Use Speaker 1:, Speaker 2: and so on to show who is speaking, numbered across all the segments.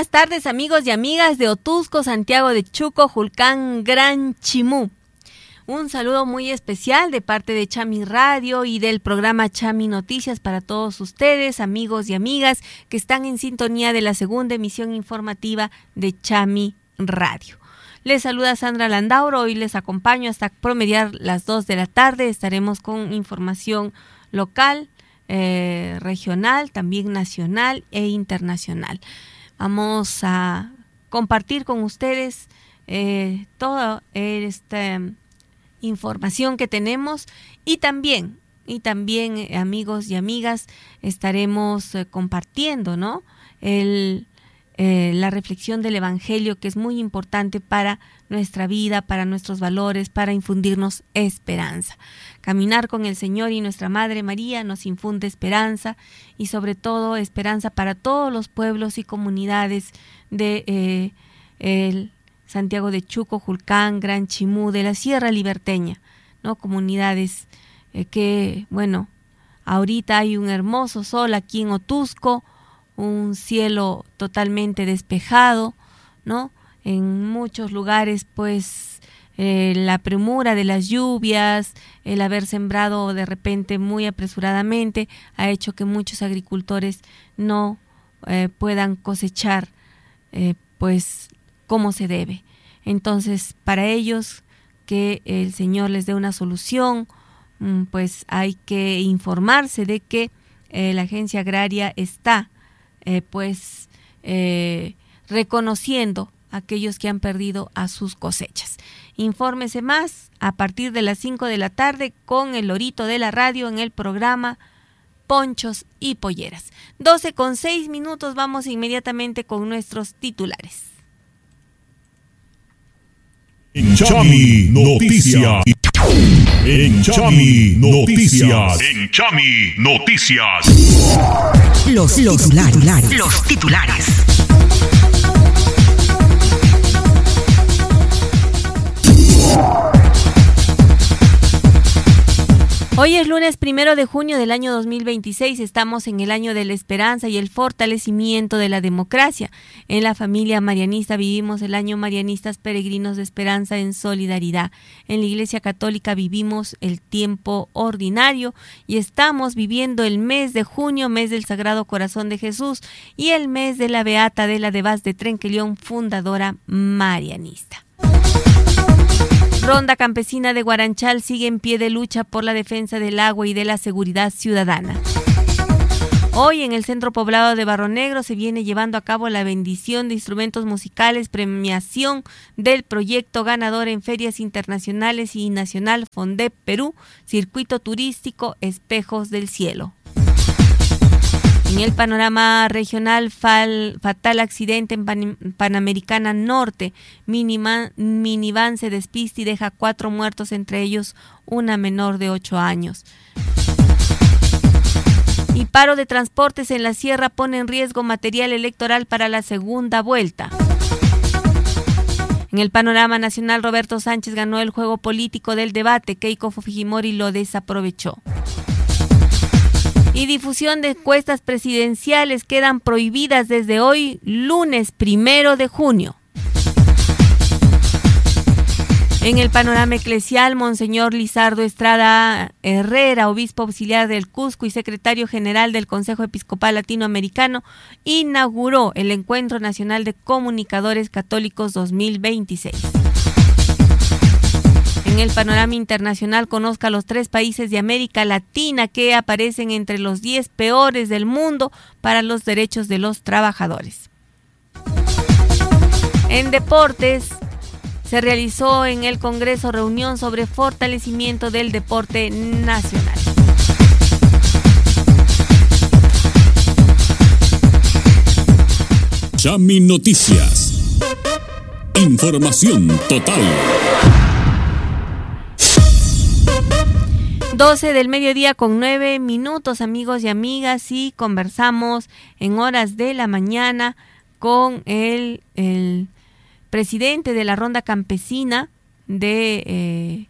Speaker 1: buenas tardes amigos y amigas de Otusco, Santiago de Chuco, Julcán, Gran Chimú. Un saludo muy especial de parte de Chami Radio y del programa Chami Noticias para todos ustedes, amigos y amigas que están en sintonía de la segunda emisión informativa de Chami Radio. Les saluda Sandra Landauro y les acompaño hasta promediar las 2 de la tarde. Estaremos con información local, regional, también nacional e internacional. Vamos a compartir con ustedes toda esta información que tenemos y también amigos y amigas estaremos compartiendo, ¿no? La reflexión del Evangelio, que es muy importante para nuestra vida, para nuestros valores, para infundirnos esperanza. Caminar con el Señor y nuestra Madre María nos infunde esperanza y sobre todo esperanza para todos los pueblos y comunidades de el Santiago de Chuco, Julcán, Gran Chimú, de la Sierra Liberteña, ¿no? Comunidades que, bueno, ahorita hay un hermoso sol aquí en Otusco, un cielo totalmente despejado, ¿no? En muchos lugares, pues, la premura de las lluvias, el haber sembrado de repente muy apresuradamente, ha hecho que muchos agricultores no puedan cosechar, pues, como se debe. Entonces, para ellos, que el Señor les dé una solución, pues hay que informarse de que la agencia agraria está reconociendo a aquellos que han perdido a sus cosechas. Infórmese más a partir de las 5 de la tarde con el lorito de la radio en el programa Ponchos y Polleras. 12:06, vamos inmediatamente con nuestros titulares.
Speaker 2: En Chami Noticias. En Chami Noticias. En Chami Noticias.
Speaker 3: Los titulares. Los titulares.
Speaker 1: Hoy es lunes 1 de junio del año 2026, estamos en el año de la esperanza y el fortalecimiento de la democracia. En la familia marianista vivimos el año Marianistas Peregrinos de Esperanza en Solidaridad. En la Iglesia Católica vivimos el tiempo ordinario y estamos viviendo el mes de junio, mes del Sagrado Corazón de Jesús y el mes de la Beata Adela de Vaz de Trenquelión, fundadora marianista. Ronda Campesina de Guaranchal sigue en pie de lucha por la defensa del agua y de la seguridad ciudadana. Hoy en el centro poblado de Barro Negro se viene llevando a cabo la bendición de instrumentos musicales, premiación del proyecto ganador en ferias internacionales y nacional Fondep Perú, circuito turístico Espejos del Cielo. En el panorama regional, fatal accidente en Panamericana Norte. Minivan se despista y deja 4 muertos, entre ellos una menor de 8 años. Y paro de transportes en la sierra pone en riesgo material electoral para la segunda vuelta. En el panorama nacional, Roberto Sánchez ganó el juego político del debate. Keiko Fujimori lo desaprovechó. Y difusión de encuestas presidenciales quedan prohibidas desde hoy, lunes 1 de junio. En el panorama eclesial, Monseñor Lizardo Estrada Herrera, obispo auxiliar del Cusco y secretario general del Consejo Episcopal Latinoamericano, inauguró el Encuentro Nacional de Comunicadores Católicos 2026. En el panorama internacional, conozca los 3 países de América Latina que aparecen entre los 10 peores del mundo para los derechos de los trabajadores. En deportes, se realizó en el Congreso reunión sobre fortalecimiento del deporte nacional.
Speaker 2: Chami Noticias. Información total.
Speaker 1: 12 del mediodía con 9 minutos, amigos y amigas, y conversamos en horas de la mañana con el presidente de la Ronda Campesina de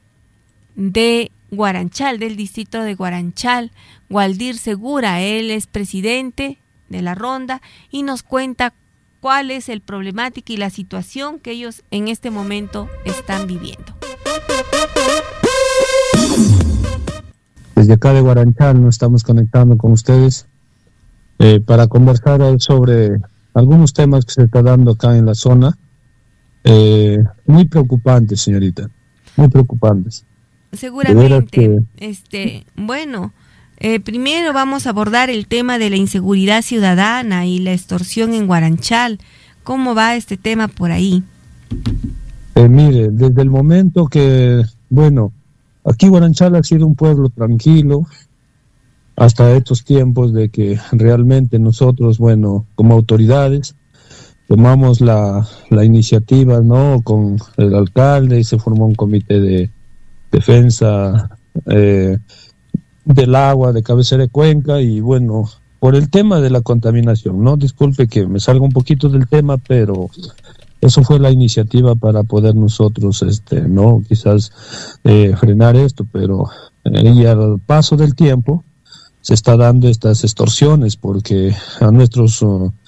Speaker 1: Guaranchal, del distrito de Guaranchal, Waldir Segura. Él es presidente de la Ronda y nos cuenta cuál es el problemática y la situación que ellos en este momento están viviendo.
Speaker 4: Desde acá de Guaranchal nos estamos conectando con ustedes para conversar sobre algunos temas que se está dando acá en la zona. Muy preocupantes, señorita, muy preocupantes.
Speaker 1: Seguramente, bueno, primero vamos a abordar el tema de la inseguridad ciudadana y la extorsión en Guaranchal. ¿Cómo va este tema por ahí?
Speaker 4: Mire, desde el momento que, bueno, aquí Guaranchal ha sido un pueblo tranquilo hasta estos tiempos de que realmente nosotros, bueno, como autoridades, tomamos la iniciativa, ¿no? Con el alcalde y se formó un comité de defensa del agua de cabecera de cuenca y bueno, por el tema de la contaminación, ¿no? Disculpe que me salga un poquito del tema, pero eso fue la iniciativa para poder nosotros, ¿no? Quizás frenar esto, pero y al paso del tiempo se está dando estas extorsiones porque a nuestros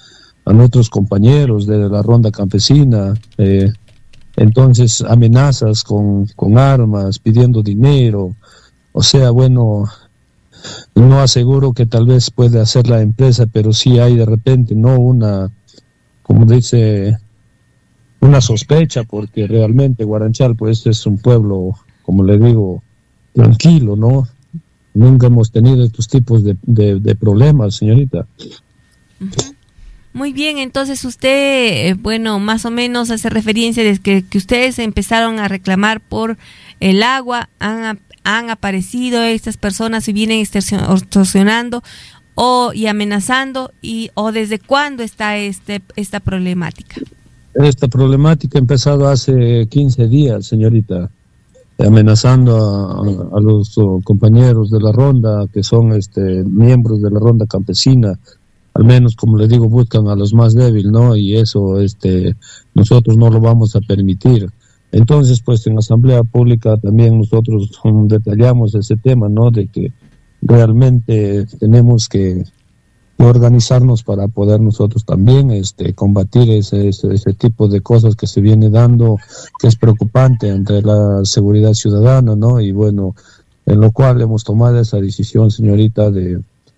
Speaker 4: compañeros de la ronda campesina, entonces amenazas con armas, pidiendo dinero, o sea, bueno, no aseguro que tal vez puede hacer la empresa, pero sí hay de repente, ¿no? Como dice, una sospecha, porque realmente Guaranchal, pues, es un pueblo, como le digo, tranquilo, ¿no? Nunca hemos tenido estos tipos de problemas, señorita.
Speaker 1: Uh-huh. Muy bien, entonces usted, bueno, más o menos hace referencia desde que ustedes empezaron a reclamar por el agua, han aparecido estas personas y vienen extorsionando y amenazando, o desde cuándo está esta problemática.
Speaker 4: Esta problemática ha empezado hace 15 días, señorita, amenazando a los compañeros de la ronda, que son miembros de la ronda campesina. Al menos, como le digo, buscan a los más débiles, ¿no? Y eso nosotros no lo vamos a permitir. Entonces, pues en Asamblea Pública también nosotros detallamos ese tema, ¿no? De que realmente tenemos que organizarnos para poder nosotros también combatir ese tipo de cosas que se viene dando, que es preocupante ante la seguridad ciudadana, ¿no? Y bueno, en lo cual hemos tomado esa decisión, señorita, de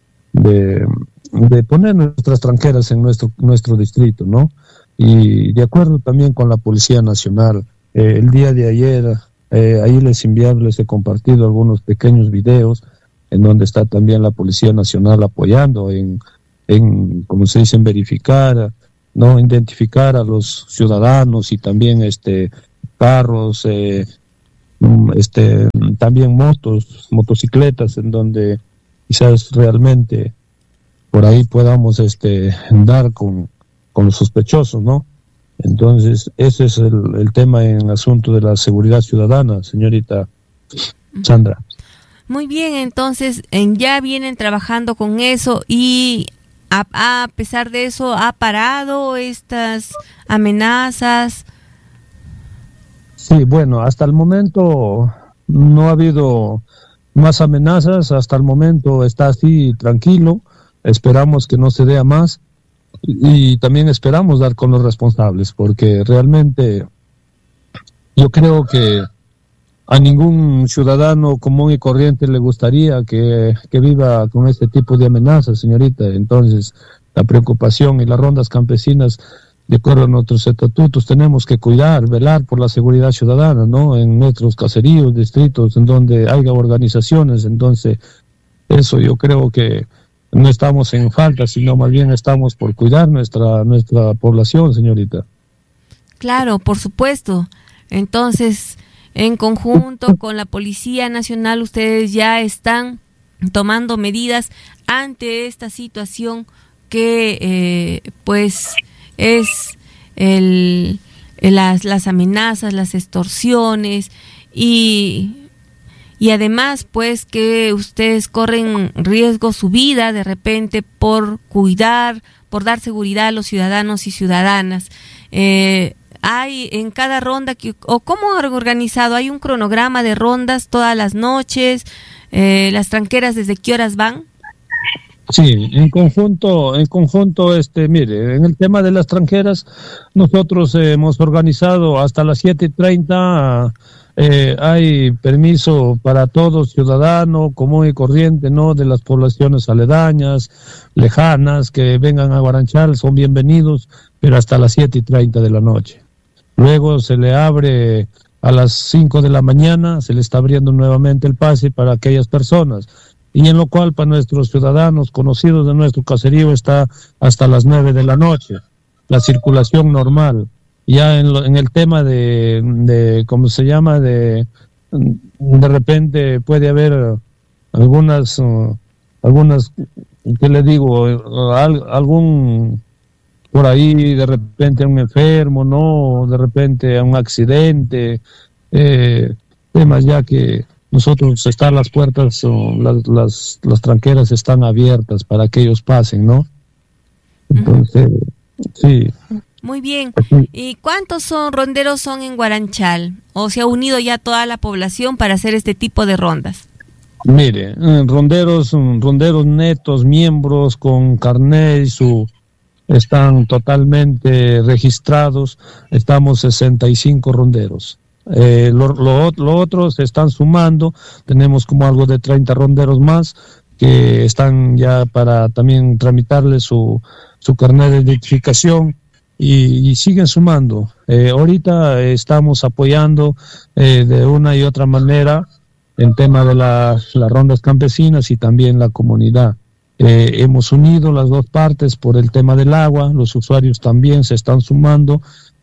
Speaker 4: poner nuestras tranqueras en nuestro distrito, ¿no? Y de acuerdo también con la Policía Nacional, el día de ayer, ahí les he compartido algunos pequeños videos en donde está también la Policía Nacional apoyando en como se dice, en verificar, ¿no? Identificar a los ciudadanos y también carros, también motocicletas, en donde quizás realmente por ahí podamos dar con los sospechosos, ¿no? Entonces, ese es el tema en el asunto de la seguridad ciudadana, señorita Sandra.
Speaker 1: Muy bien, entonces ya vienen trabajando con eso y a pesar de eso, ¿ha parado estas amenazas?
Speaker 4: Sí, bueno, hasta el momento no ha habido más amenazas, hasta el momento está así tranquilo, esperamos que no se dé a más y también esperamos dar con los responsables, porque realmente yo creo que a ningún ciudadano común y corriente le gustaría que viva con este tipo de amenazas, señorita. Entonces, la preocupación y las rondas campesinas, de acuerdo a nuestros estatutos, tenemos que cuidar, velar por la seguridad ciudadana, ¿no? En nuestros caseríos, distritos, en donde haya organizaciones. Entonces, eso yo creo que no estamos en falta, sino más bien estamos por cuidar nuestra población, señorita.
Speaker 1: Claro, por supuesto. Entonces, en conjunto con la Policía Nacional, ustedes ya están tomando medidas ante esta situación que pues es las amenazas, las extorsiones y además pues que ustedes corren riesgo su vida de repente por cuidar, por dar seguridad a los ciudadanos y ciudadanas. Hay en cada ronda, o cómo han organizado, hay un cronograma de rondas todas las noches, las tranqueras, ¿desde qué horas van?
Speaker 4: Sí, en conjunto, mire, en el tema de las tranqueras, nosotros hemos organizado hasta las 7:30, hay permiso para todo ciudadano común y corriente, ¿no? De las poblaciones aledañas, lejanas, que vengan a Guaranchal, son bienvenidos, pero hasta las 7:30 de la noche. Luego se le abre a las 5 de la mañana, se le está abriendo nuevamente el pase para aquellas personas, y en lo cual para nuestros ciudadanos conocidos de nuestro caserío está hasta las 9 de la noche, la circulación normal. Ya en el tema de ¿cómo se llama? De repente puede haber algunas, ¿qué le digo? Algún, por ahí de repente un enfermo, ¿no? De repente un accidente, temas ya que nosotros están las puertas, las tranqueras están abiertas para que ellos pasen, ¿no? Entonces, sí.
Speaker 1: Muy bien. ¿Y cuántos ronderos son en Guaranchal? ¿O se ha unido ya toda la población para hacer este tipo de rondas?
Speaker 4: Mire, ronderos netos, miembros con carnet están totalmente registrados, estamos 65 ronderos. Lo otro se están sumando, tenemos como algo de 30 ronderos más que están ya para también tramitarle su carnet de identificación y siguen sumando. Ahorita estamos apoyando de una y otra manera el tema de las rondas campesinas y también la comunidad. Hemos unido las dos partes por el tema del agua, los usuarios también se están sumando.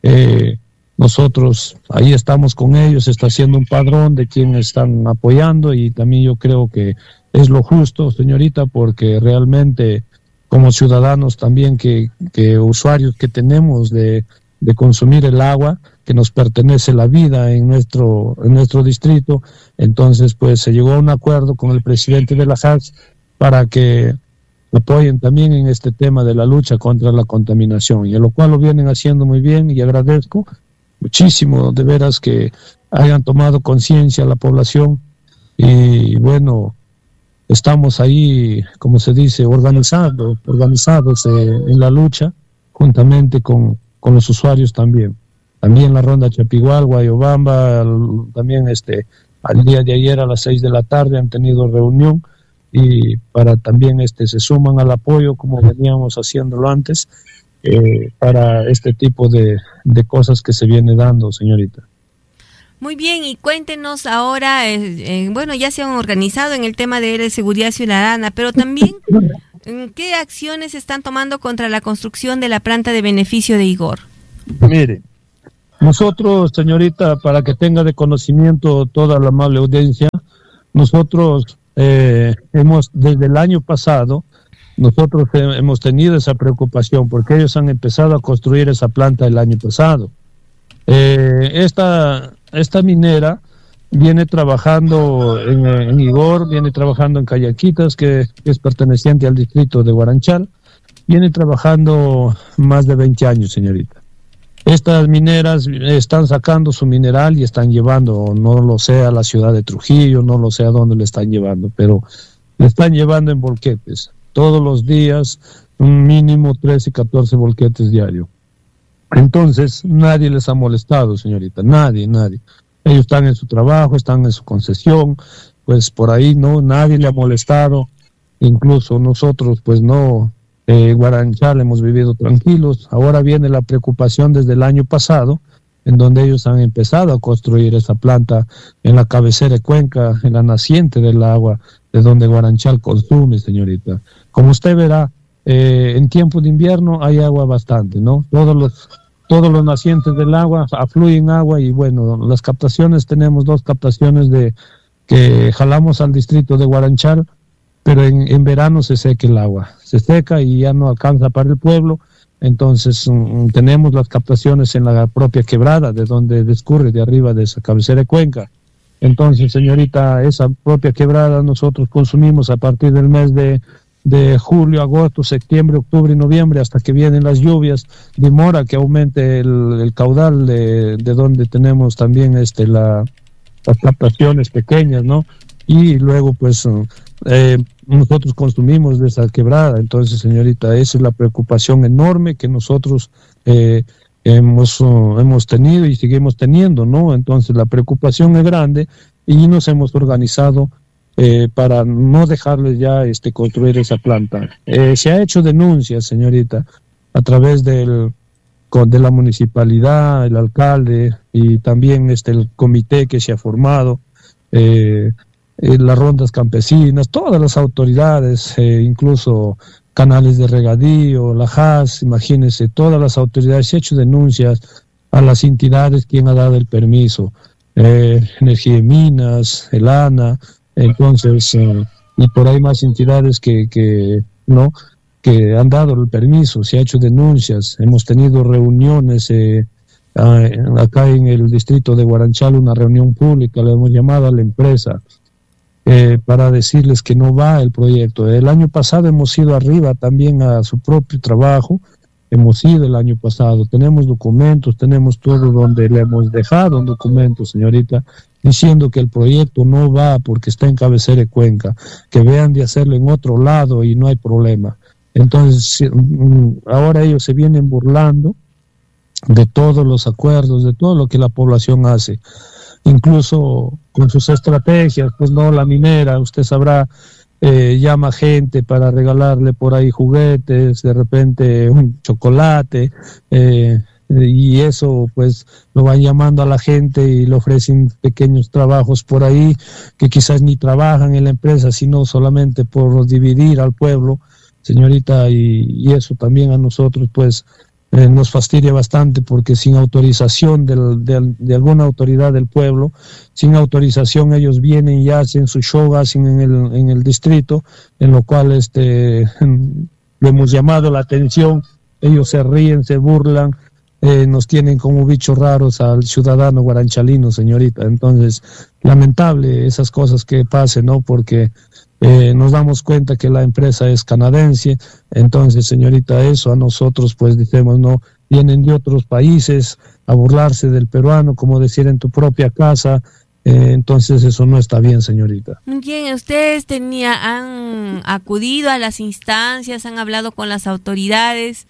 Speaker 4: Nosotros ahí estamos con ellos, se está haciendo un padrón de quienes están apoyando y también yo creo que es lo justo, señorita, porque realmente como ciudadanos también que usuarios que tenemos de consumir el agua, que nos pertenece la vida en nuestro distrito, entonces pues se llegó a un acuerdo con el presidente de la JAS para que apoyen también en este tema de la lucha contra la contaminación, y a lo cual lo vienen haciendo muy bien y agradezco muchísimo de veras que hayan tomado conciencia la población y bueno, estamos ahí, como se dice, organizados en la lucha juntamente con los usuarios también la ronda Chapigual, Guayobamba, también al día de ayer a las 6 de la tarde han tenido reunión y para también se suman al apoyo como veníamos haciéndolo antes. Para este tipo de cosas que se viene dando, señorita.
Speaker 1: Muy bien, y cuéntenos ahora, bueno, ya se han organizado en el tema de seguridad ciudadana, pero también, ¿qué acciones están tomando contra la construcción de la planta de beneficio de Igor?
Speaker 4: Mire, nosotros, señorita, para que tenga de conocimiento toda la amable audiencia, nosotros desde el año pasado, nosotros hemos tenido esa preocupación porque ellos han empezado a construir esa planta el año pasado. Esta minera viene trabajando en Igor, viene trabajando en Cayaquitas, que es perteneciente al distrito de Guaranchal, viene trabajando más de 20 años, señorita. Estas mineras están sacando su mineral y están llevando, no lo sé, a la ciudad de Trujillo, no lo sé a dónde le están llevando, pero le están llevando en volquetes. Todos los días, un mínimo 13 y 14 volquetes diarios. Entonces, nadie les ha molestado, señorita, nadie. Ellos están en su trabajo, están en su concesión, pues por ahí nadie le ha molestado. Incluso nosotros, pues Guaranchal hemos vivido tranquilos. Ahora viene la preocupación desde el año pasado, en donde ellos han empezado a construir esa planta en la cabecera de Cuenca, en la naciente del agua, de donde Guaranchal consume, señorita. Como usted verá, en tiempo de invierno hay agua bastante, ¿no? Todos los nacientes del agua afluyen agua y bueno, las captaciones, tenemos 2 captaciones que jalamos al distrito de Guaranchal, pero en verano se seca el agua, se seca y ya no alcanza para el pueblo. Entonces tenemos las captaciones en la propia quebrada, de donde discurre de arriba de esa cabecera de Cuenca. Entonces, señorita, esa propia quebrada nosotros consumimos a partir del mes de julio, agosto, septiembre, octubre y noviembre, hasta que vienen las lluvias. Demora que aumente el caudal de donde tenemos también las captaciones pequeñas, ¿no? Y luego, pues, nosotros consumimos de esa quebrada. Entonces, señorita, esa es la preocupación enorme que nosotros hemos tenido y seguimos teniendo, ¿no? Entonces, la preocupación es grande y nos hemos organizado para no dejarles ya construir esa planta. Se ha hecho denuncias, señorita, a través de la municipalidad, el alcalde y también el comité que se ha formado, las rondas campesinas, todas las autoridades, incluso canales de regadío, la JAS, imagínense, todas las autoridades. Se ha hecho denuncias a las entidades quien ha dado el permiso, Energía y Minas, el ANA, entonces, y por ahí más entidades que han dado el permiso. Se ha hecho denuncias, hemos tenido reuniones acá en el distrito de Guaranchal, una reunión pública, le hemos llamado a la empresa para decirles que no va el proyecto. El año pasado hemos ido arriba también a su propio trabajo, hemos ido el año pasado, tenemos documentos, tenemos todo donde le hemos dejado un documento, señorita, diciendo que el proyecto no va porque está en cabecera de Cuenca, que vean de hacerlo en otro lado y no hay problema. Entonces, ahora ellos se vienen burlando de todos los acuerdos, de todo lo que la población hace, incluso con sus estrategias. Pues no, la minera, usted sabrá, llama gente para regalarle por ahí juguetes, de repente un chocolate, y eso pues lo van llamando a la gente y le ofrecen pequeños trabajos por ahí que quizás ni trabajan en la empresa, sino solamente por dividir al pueblo, señorita, y eso también a nosotros pues nos fastidia bastante, porque sin autorización de alguna autoridad del pueblo, sin autorización ellos vienen y hacen su show, hacen en el distrito, en lo cual le hemos llamado la atención, ellos se ríen, se burlan, nos tienen como bichos raros al ciudadano guaranchalino, señorita. Entonces, lamentable esas cosas que pasen, ¿no? Porque nos damos cuenta que la empresa es canadiense. Entonces, señorita, eso a nosotros pues decimos, no, vienen de otros países a burlarse del peruano, como decir en tu propia casa. Entonces eso no está bien, señorita.
Speaker 1: Bien, ustedes han acudido a las instancias, han hablado con las autoridades.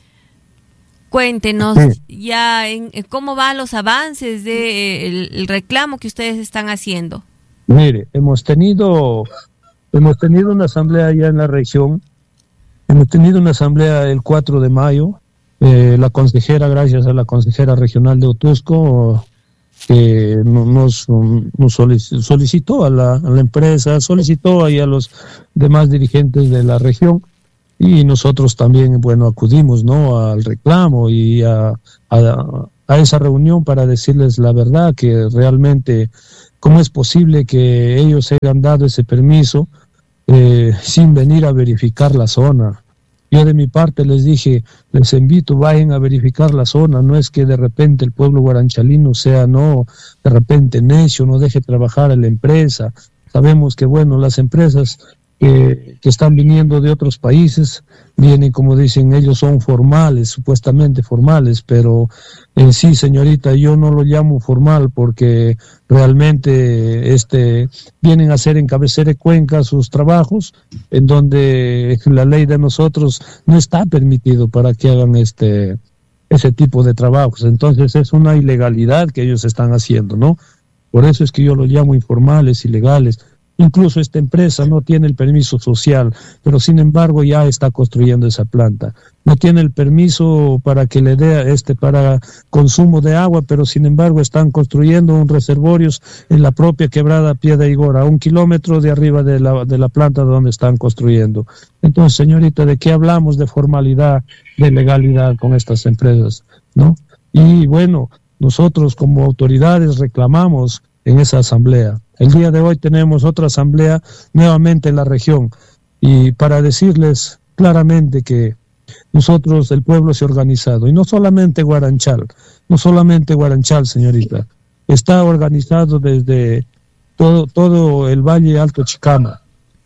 Speaker 1: Cuéntenos ya cómo van los avances del reclamo que ustedes están haciendo.
Speaker 4: Mire, hemos tenido una asamblea ya en la región. Hemos tenido una asamblea el 4 de mayo. La consejera, gracias a la consejera regional de Otusco, que nos solicitó a la empresa, solicitó ahí a los demás dirigentes de la región, y nosotros también, bueno, acudimos, ¿no?, al reclamo y a esa reunión para decirles la verdad, que realmente cómo es posible que ellos hayan dado ese permiso sin venir a verificar la zona. Yo de mi parte les dije, les invito, vayan a verificar la zona, no es que de repente el pueblo guaranchalino sea, no, de repente necio, no deje trabajar a la empresa. Sabemos que, bueno, las empresas que están viniendo de otros países, vienen, como dicen ellos, son formales, supuestamente formales, pero sí, señorita, yo no lo llamo formal porque realmente vienen a hacer en cabecera de Cuenca sus trabajos, en donde la ley de nosotros no está permitido para que hagan ese tipo de trabajos. Entonces es una ilegalidad que ellos están haciendo, ¿no? Por eso es que yo lo llamo informales, ilegales. Incluso esta empresa no tiene el permiso social, pero sin embargo ya está construyendo esa planta. No tiene el permiso para que le dé para consumo de agua, pero sin embargo están construyendo un reservorios en la propia quebrada Piedra Igora, a 1 kilómetro de arriba de la planta donde están construyendo. Entonces, señorita, ¿de qué hablamos de formalidad, de legalidad con estas empresas, no? Y bueno, nosotros como autoridades reclamamos en esa asamblea. El día de hoy tenemos otra asamblea nuevamente en la región, y para decirles claramente que nosotros, el pueblo, se ha organizado, y no solamente Guaranchal, señorita, está organizado desde todo el Valle Alto Chicama,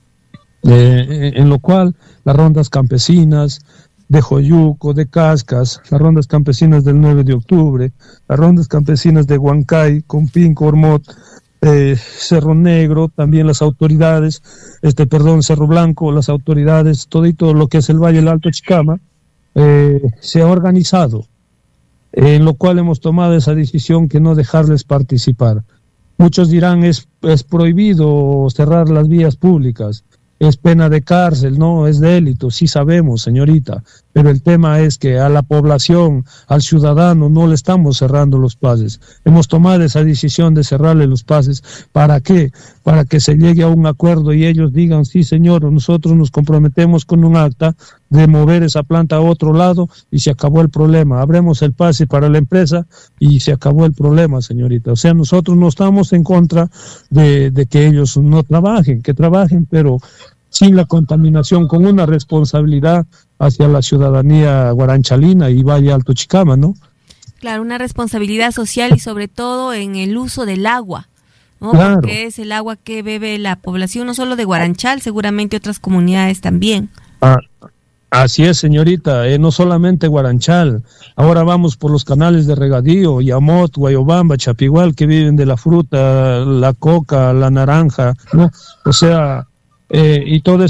Speaker 4: en lo cual las rondas campesinas de Joyuco, de Cascas, las rondas campesinas del 9 de octubre, las rondas campesinas de Huancay, Compín, Cormot, Cerro Negro, también las autoridades, Cerro Blanco, las autoridades, todo lo que es el Valle del Alto Chicama, se ha organizado, en lo cual hemos tomado esa decisión que no dejarles participar. Muchos dirán es prohibido cerrar las vías públicas, es pena de cárcel, no, es delito, sí sabemos, señorita, pero el tema es que a la población, al ciudadano, no le estamos cerrando los pases. Hemos tomado esa decisión de cerrarle los pases. ¿Para qué? Para que se llegue a un acuerdo y ellos digan, sí señor, nosotros nos comprometemos con un acta de mover esa planta a otro lado y se acabó el problema. Abremos el pase para la empresa y se acabó el problema, señorita. O sea, nosotros no estamos en contra de que ellos no trabajen, que trabajen, pero sin la contaminación, con una responsabilidad hacia la ciudadanía guaranchalina y Valle Alto Chicama, ¿no?
Speaker 1: Claro, una responsabilidad social y sobre todo en el uso del agua, ¿no?
Speaker 4: Claro.
Speaker 1: Porque es el agua que bebe la población, no solo de Guaranchal, seguramente otras comunidades también.
Speaker 4: Así es, señorita, no solamente Guaranchal, ahora vamos por los canales de regadío, Yamot, Guayobamba, Chapigual, que viven de la fruta, la coca, la naranja, ¿no? O sea, y todo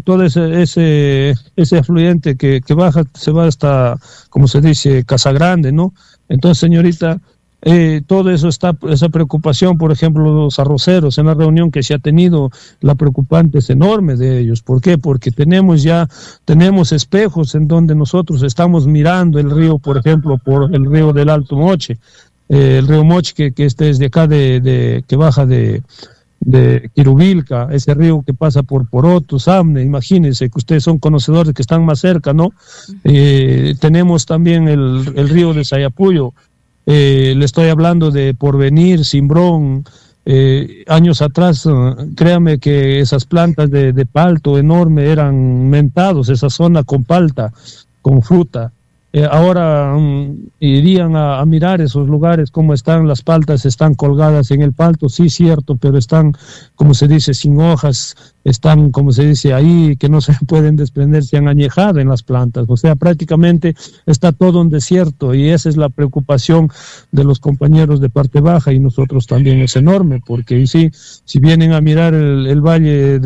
Speaker 4: ese afluente que baja, se va hasta, como se dice, Casa Grande, ¿no? Entonces, señorita, todo eso esa preocupación, por ejemplo, los arroceros, en la reunión que se ha tenido, la preocupante es enorme de ellos. ¿Por qué? Porque tenemos espejos en donde nosotros estamos mirando el río, por ejemplo, por el río del Alto Moche, el río Moche que este es de acá, que baja de Quirubilca, ese río que pasa por Poroto, Samne, imagínense que ustedes son conocedores que están más cerca, ¿no? Tenemos también el río de Sayapuyo, le estoy hablando de Porvenir, Cimbrón, años atrás, créame que esas plantas de palto enorme eran mentados, esa zona con palta, con fruta. Ahora irían a mirar esos lugares, cómo están, las paltas están colgadas en el palto, sí, cierto, pero están, como se dice, sin hojas, están, como se dice ahí, que no se pueden desprender, se han añejado en las plantas, o sea, prácticamente está todo un desierto y esa es la preocupación de los compañeros de parte baja y nosotros también es enorme, porque sí, si vienen a mirar el valle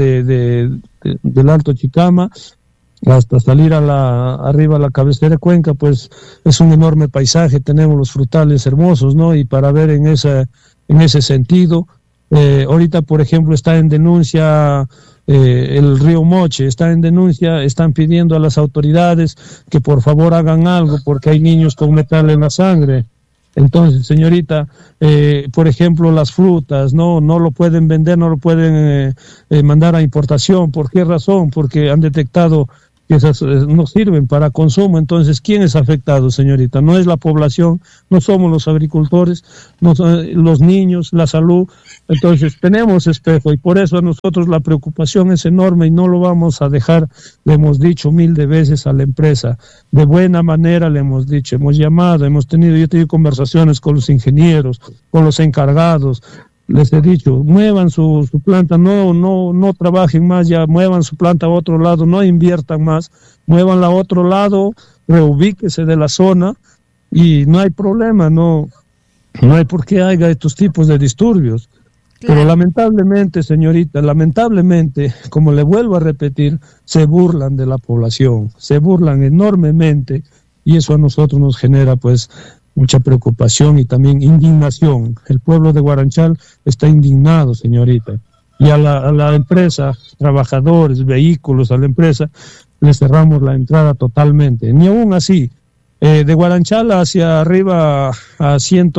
Speaker 4: del Alto Chicama, hasta salir arriba a la cabecera de Cuenca, pues es un enorme paisaje, tenemos los frutales hermosos, ¿no? Y para ver en ese sentido, ahorita, por ejemplo, está en denuncia el río Moche, está en denuncia, están pidiendo a las autoridades que por favor hagan algo porque hay niños con metal en la sangre. Entonces, señorita, por ejemplo, las frutas, no lo pueden vender, no lo pueden mandar a importación. ¿Por qué razón? Porque han detectado que esas no sirven para consumo. Entonces, ¿quién es afectado, señorita? No es la población, no somos los agricultores, no son los niños, la salud. Entonces, tenemos espejo y por eso a nosotros la preocupación es enorme y no lo vamos a dejar. Le hemos dicho 1000 veces a la empresa, de buena manera le hemos dicho, hemos llamado, yo he tenido conversaciones con los ingenieros, con los encargados. Les he dicho, muevan su planta, no trabajen más, ya muevan su planta a otro lado, no inviertan más, muévanla a otro lado, reubíquese de la zona y no hay problema, no hay por qué haya estos tipos de disturbios. Claro. Pero lamentablemente, señorita, como le vuelvo a repetir, se burlan de la población, se burlan enormemente y eso a nosotros nos genera pues mucha preocupación y también indignación. El pueblo de Guaranchal está indignado, señorita. Y a la empresa, trabajadores, vehículos, a la empresa, le cerramos la entrada totalmente. Ni aún así, de Guaranchal hacia arriba a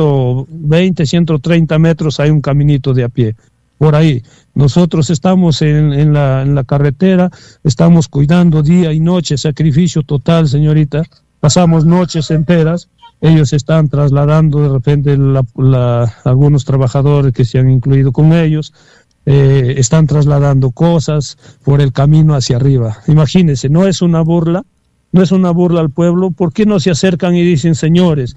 Speaker 4: 120, 130 metros hay un caminito de a pie. Por ahí. Nosotros estamos en la carretera, estamos cuidando día y noche, sacrificio total, señorita. Pasamos noches enteras. Ellos están trasladando de repente algunos trabajadores que se han incluido con ellos, están trasladando cosas por el camino hacia arriba. Imagínense, no es una burla al pueblo. ¿Por qué no se acercan y dicen, señores,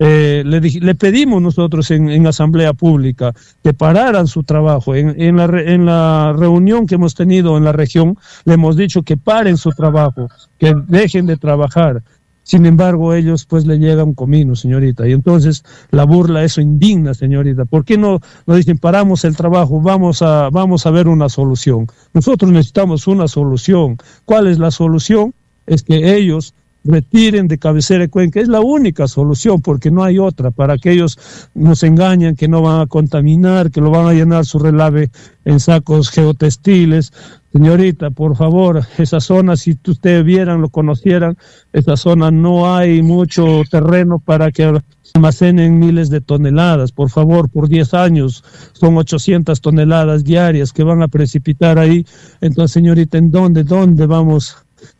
Speaker 4: le pedimos nosotros en asamblea pública que pararan su trabajo? En la reunión que hemos tenido en la región, le hemos dicho que paren su trabajo, que dejen de trabajar. Sin embargo, ellos pues le llega un comino, señorita, y entonces la burla, eso indigna, señorita. ¿Por qué no dicen, paramos el trabajo, vamos a ver una solución? Nosotros necesitamos una solución. ¿Cuál es la solución? Es que ellos retiren de cabecera de Cuenca, es la única solución, porque no hay otra, para que ellos nos engañen, que no van a contaminar, que lo van a llenar su relave en sacos geotextiles. Señorita, por favor, esa zona, si ustedes vieran, lo conocieran, esa zona no hay mucho terreno para que almacenen miles de toneladas. Por favor, por 10 años son 800 toneladas diarias que van a precipitar ahí. Entonces, señorita, ¿en dónde vamos?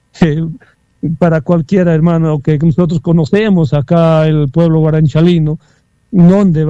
Speaker 4: Para cualquiera, hermano, que nosotros conocemos acá el pueblo guaranchalino, ¿dónde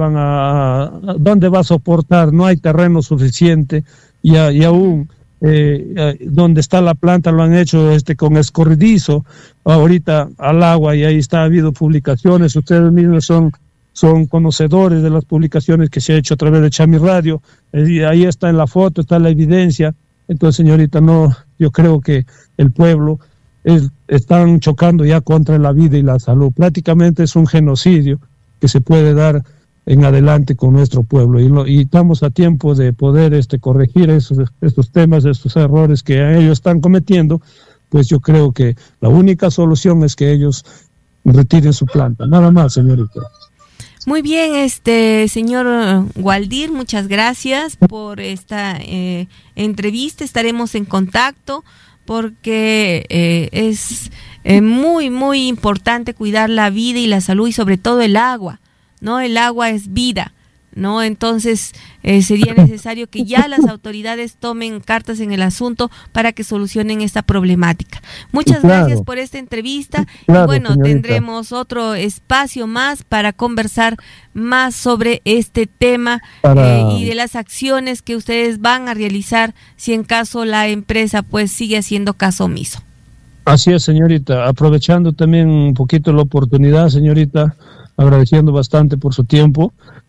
Speaker 4: va a soportar? No hay terreno suficiente y aún donde está la planta lo han hecho con escorridizo ahorita al agua, y ahí ha habido publicaciones, ustedes mismos son conocedores de las publicaciones que se ha hecho a través de Chami Radio, ahí está en la foto, está la evidencia. Entonces, señorita, no, yo creo que el pueblo están chocando ya contra la vida y la salud. Prácticamente es un genocidio que se puede dar en adelante con nuestro pueblo, y estamos a tiempo de poder corregir estos temas, estos errores que ellos están cometiendo. Pues yo creo que la única solución es que ellos retiren su planta, nada más, señorita.
Speaker 1: Muy bien, señor Waldir, muchas gracias por esta entrevista. Estaremos en contacto, porque es muy, muy importante cuidar la vida y la salud, y sobre todo el agua, ¿no? El agua es vida, ¿no? Entonces sería necesario que ya las autoridades tomen cartas en el asunto para que solucionen esta problemática. Muchas gracias por esta entrevista.
Speaker 4: Claro,
Speaker 1: y bueno, señorita, tendremos otro espacio más para conversar más sobre este tema y de las acciones que ustedes van a realizar si en caso la empresa pues sigue haciendo caso omiso.
Speaker 4: Así es, señorita, aprovechando también un poquito la oportunidad, señorita, agradeciendo bastante por su tiempo.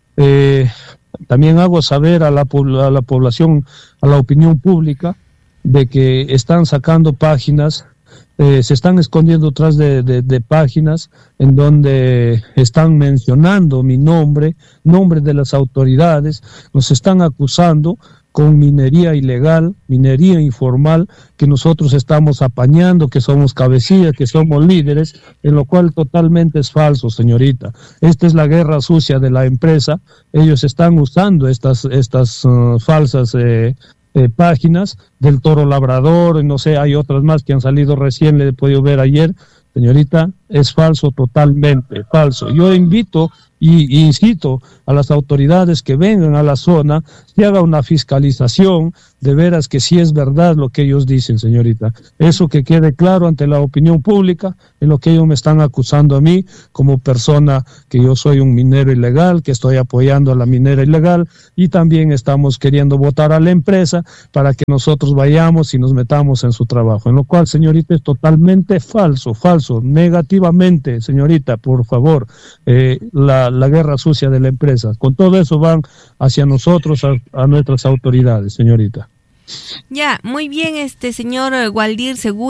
Speaker 4: También hago saber a la población, a la opinión pública, de que están sacando páginas, se están escondiendo atrás de páginas en donde están mencionando mi nombre de las autoridades, nos están acusando con minería ilegal, minería informal, que nosotros estamos apañando, que somos cabecillas, que somos líderes, en lo cual totalmente es falso, señorita. Esta es la guerra sucia de la empresa. Ellos están usando estas falsas páginas del Toro Labrador, no sé, hay otras más que han salido recién, le he podido ver ayer. Señorita, es falso, totalmente falso. Yo invito y incito a las autoridades que vengan a la zona, que haga una fiscalización, de veras que sí es verdad lo que ellos dicen, señorita. Eso que quede claro ante la opinión pública, en lo que ellos me están acusando a mí como persona, que yo soy un minero ilegal, que estoy apoyando a la minera ilegal, y también estamos queriendo votar a la empresa para que nosotros vayamos y nos metamos en su trabajo, en lo cual, señorita, es totalmente falso, negativamente, señorita, por favor, la guerra sucia de la empresa. Con todo eso van hacia nosotros, a nuestras autoridades, señorita.
Speaker 1: Ya, muy bien, señor Waldir Segura.